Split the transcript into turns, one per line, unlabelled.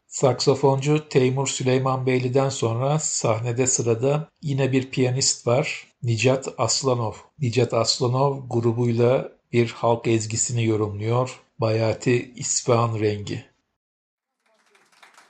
Saksafoncu Teymur Süleymanbeyli'den sonra sahnede sırada yine bir piyanist var, Nicat Aslanov. Nicat Aslanov grubuyla bir halk ezgisini yorumluyor. Bayati İsfahan Rengi.